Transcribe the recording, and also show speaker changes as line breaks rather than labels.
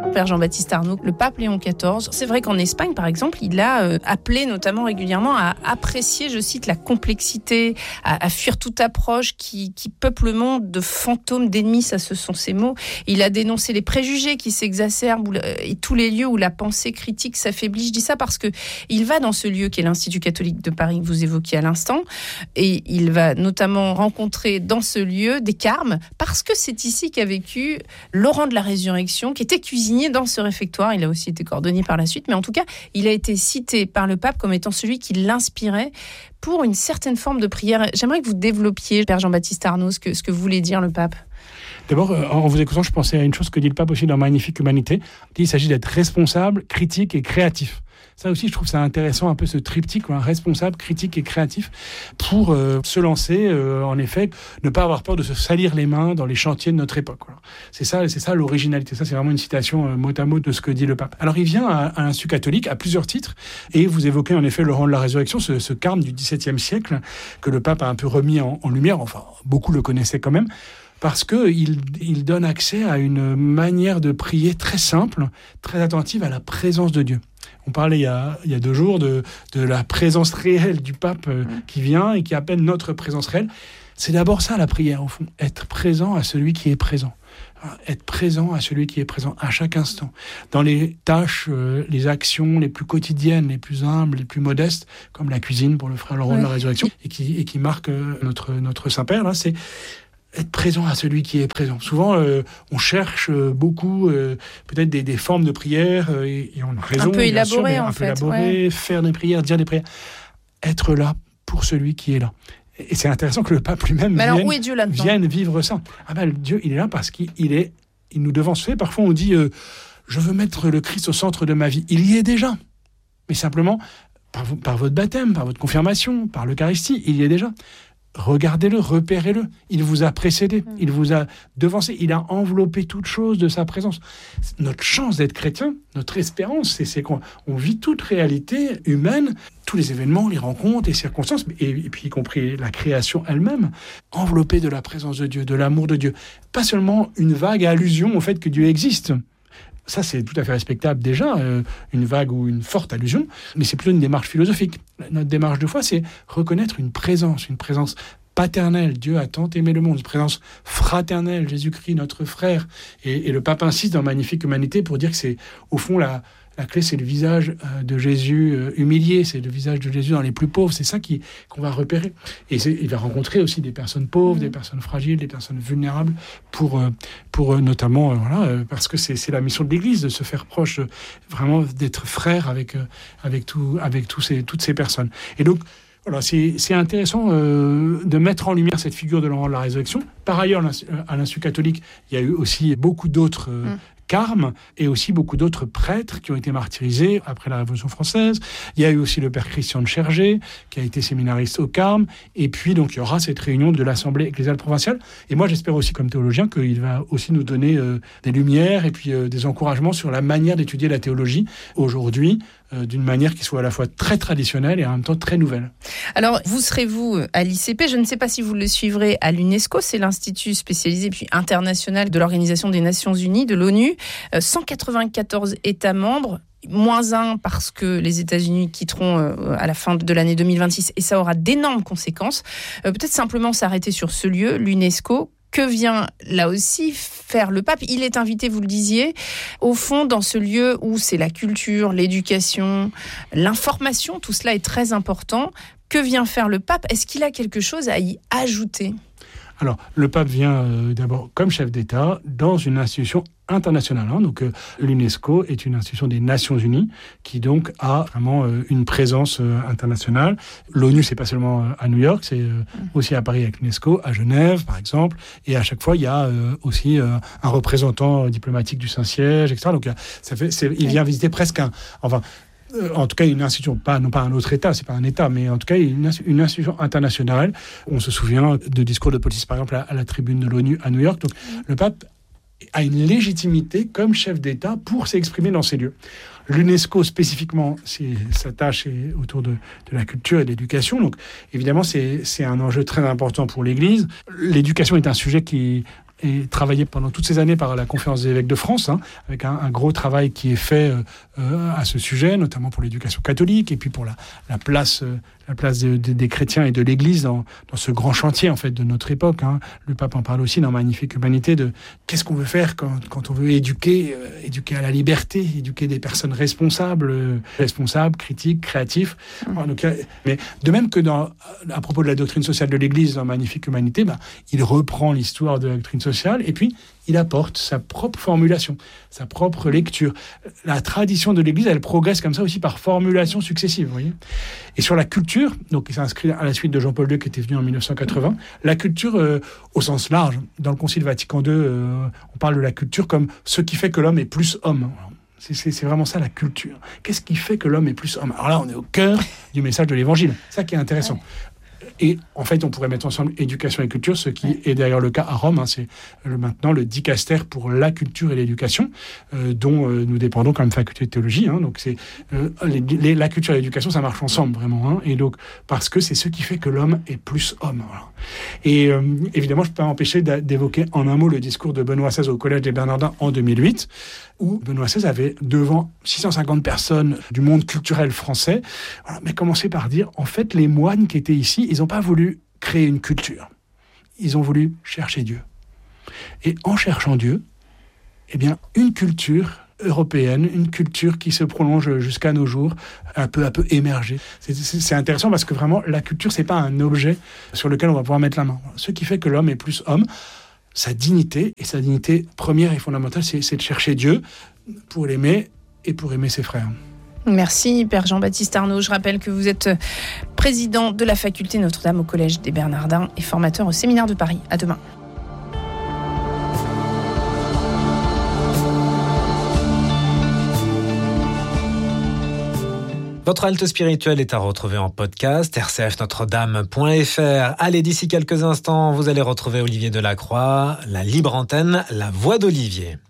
Père Jean-Baptiste Arnaud, le pape Léon XIV. C'est vrai qu'en Espagne, par exemple, il a appelé notamment régulièrement à apprécier, je cite, la complexité, à fuir toute approche qui peuple le monde de fantômes d'ennemis, ça ce sont ses mots. Il a dénoncé les préjugés qui s'exacerbent et tous les lieux où la pensée critique s'affaiblit. Je dis ça parce que il va dans ce lieu qui est l'Institut catholique de Paris que vous évoquiez à l'instant, et il va notamment rencontrer dans ce lieu des carmes, parce que c'est ici qu'a vécu Laurent de la Résurrection, qui était cuisinier dans ce réfectoire. Il a aussi été cordonnier par la suite, mais en tout cas, il a été cité par le pape comme étant celui qui l'inspirait pour une certaine forme de prière. J'aimerais que vous développiez, Père Jean-Baptiste Arnaud, ce que voulait dire le pape.
D'abord, en vous écoutant, je pensais à une chose que dit le pape aussi dans Magnifique Humanité. Il s'agit d'être responsable, critique et créatif. Ça aussi, je trouve ça intéressant, un peu ce triptyque, responsable, critique et créatif, pour se lancer, en effet, ne pas avoir peur de se salir les mains dans les chantiers de notre époque. Voilà. C'est ça l'originalité. Ça, c'est vraiment une citation mot à mot de ce que dit le pape. Alors, il vient à l'Institut catholique à plusieurs titres, et vous évoquez en effet Laurent de la Résurrection, ce carme du XVIIe siècle, que le pape a un peu remis en lumière, enfin, beaucoup le connaissaient quand même, parce qu'il donne accès à une manière de prier très simple, très attentive à la présence de Dieu. On parlait il y a 2 jours de la présence réelle du pape qui vient et qui appelle notre présence réelle. C'est d'abord ça la prière, au fond, être présent à celui qui est présent. Être présent à celui qui est présent à chaque instant, dans les tâches, les actions les plus quotidiennes, les plus humbles, les plus modestes, comme la cuisine pour le frère Laurent de la Résurrection, et qui marque notre Saint-Père, là, c'est être présent à celui qui est présent. Souvent, on cherche beaucoup, peut-être des formes de prière, et on a raison,
un peu élaboré,
sûr,
en fait. Ouais.
Faire des prières, dire des prières. Être là pour celui qui est là. Et c'est intéressant que le pape lui-même vienne vivre ça. Dieu, il est là parce qu'il nous devance. Parfois, on dit je veux mettre le Christ au centre de ma vie. Il y est déjà. Mais simplement, par votre baptême, par votre confirmation, par l'Eucharistie, il y est déjà. Regardez-le, repérez-le. Il vous a précédé, il vous a devancé, il a enveloppé toute chose de sa présence. Notre chance d'être chrétien, notre espérance, c'est qu'on vit toute réalité humaine, tous les événements, les rencontres, les circonstances, et puis y compris la création elle-même, enveloppée de la présence de Dieu, de l'amour de Dieu. Pas seulement une vague allusion au fait que Dieu existe. Ça, c'est tout à fait respectable déjà, une vague ou une forte allusion, mais c'est plutôt une démarche philosophique. Notre démarche de foi, c'est reconnaître une présence paternelle. Dieu a tant aimé le monde, une présence fraternelle, Jésus-Christ, notre frère. Et le pape insiste dans Magnifique Humanité pour dire que c'est, au fond, la clé, c'est le visage de Jésus humilié, c'est le visage de Jésus dans les plus pauvres, c'est ça qu'on va repérer. Et il va rencontrer aussi des personnes pauvres, des personnes fragiles, des personnes vulnérables, pour notamment, parce que c'est la mission de l'Église, de se faire proche, vraiment d'être frère avec toutes ces personnes. Et donc, voilà, c'est intéressant de mettre en lumière cette figure de Laurent de la Résurrection. Par ailleurs, à l'Institut catholique, il y a eu aussi beaucoup d'autres carmes et aussi beaucoup d'autres prêtres qui ont été martyrisés après la Révolution française. Il y a eu aussi le père Christian de Chergé, qui a été séminariste au Carme. Et puis, donc, il y aura cette réunion de l'Assemblée ecclésiale provinciale. Et moi, j'espère aussi, comme théologien, qu'il va aussi nous donner des lumières et puis des encouragements sur la manière d'étudier la théologie aujourd'hui, d'une manière qui soit à la fois très traditionnelle et en même temps très nouvelle.
Alors, vous serez-vous à l'ICP, je ne sais pas si vous le suivrez à l'UNESCO, c'est l'institut spécialisé puis international de l'Organisation des Nations Unies, de l'ONU, 194 États membres, -1 parce que les États-Unis quitteront à la fin de l'année 2026 et ça aura d'énormes conséquences. Peut-être simplement s'arrêter sur ce lieu, l'UNESCO. Que vient là aussi faire le pape ? Il est invité, vous le disiez, au fond dans ce lieu où c'est la culture, l'éducation, l'information, tout cela est très important. Que vient faire le pape ? Est-ce qu'il a quelque chose à y ajouter ?
Alors, le pape vient d'abord comme chef d'État dans une institution internationale. Donc, l'UNESCO est une institution des Nations Unies qui donc a vraiment une présence internationale. L'ONU, c'est pas seulement à New York, c'est aussi à Paris avec l'UNESCO, à Genève par exemple. Et à chaque fois, il y a aussi un représentant diplomatique du Saint-Siège, etc. Donc, il vient visiter presque en tout cas, une institution, non pas un autre État, c'est pas un État, mais en tout cas, une institution internationale. On se souvient de discours de police, par exemple, à la tribune de l'ONU à New York. Donc, le pape a une légitimité comme chef d'État pour s'exprimer dans ces lieux. L'UNESCO, spécifiquement, sa tâche est autour de la culture et de l'éducation. Donc, évidemment, c'est un enjeu très important pour l'Église. L'éducation est un sujet qui et travaillé pendant toutes ces années par la Conférence des évêques de France, avec un gros travail qui est fait à ce sujet, notamment pour l'éducation catholique et puis pour la place des chrétiens et de l'Église dans ce grand chantier en fait de notre époque. Le pape en parle aussi dans Magnifique Humanité de qu'est-ce qu'on veut faire quand on veut éduquer à la liberté, éduquer des personnes responsables, critiques, créatifs. Donc, mais de même que à propos de la doctrine sociale de l'Église dans Magnifique Humanité, il reprend l'histoire de la doctrine sociale et puis il apporte sa propre formulation, sa propre lecture. La tradition de l'Église, elle progresse comme ça aussi par formulation successive, vous voyez. Et sur la culture, donc il s'inscrit à la suite de Jean-Paul II qui était venu en 1980, la culture au sens large, dans le Concile Vatican II, on parle de la culture comme ce qui fait que l'homme est plus homme. C'est vraiment ça la culture. Qu'est-ce qui fait que l'homme est plus homme ? Alors là, on est au cœur du message de l'Évangile. C'est ça qui est intéressant. Ouais. Et en fait, on pourrait mettre ensemble éducation et culture, ce qui est d'ailleurs le cas à Rome. C'est maintenant le dicaster pour la culture et l'éducation, dont nous dépendons comme faculté de théologie. Donc c'est la culture et l'éducation, ça marche ensemble vraiment. Et donc parce que c'est ce qui fait que l'homme est plus homme. Voilà. Et évidemment, je ne peux pas m'empêcher d'évoquer en un mot le discours de Benoît XVI au Collège des Bernardins en 2008, où Benoît XVI avait devant 650 personnes du monde culturel français, mais commencé par dire, en fait, les moines qui étaient ici, ils n'ont pas voulu créer une culture. Ils ont voulu chercher Dieu. Et en cherchant Dieu, une culture européenne, une culture qui se prolonge jusqu'à nos jours, un peu à peu émerger. C'est intéressant parce que vraiment, la culture, c'est pas un objet sur lequel on va pouvoir mettre la main. Ce qui fait que l'homme est plus homme, sa dignité, et sa dignité première et fondamentale, c'est de chercher Dieu pour l'aimer et pour aimer ses frères.
Merci Père Jean-Baptiste Arnaud. Je rappelle que vous êtes président de la faculté Notre-Dame au Collège des Bernardins et formateur au Séminaire de Paris. À demain.
Votre halte spirituelle est à retrouver en podcast, rcfnotredame.fr. Allez, d'ici quelques instants, vous allez retrouver Olivier Delacroix, la libre antenne, la voix d'Olivier.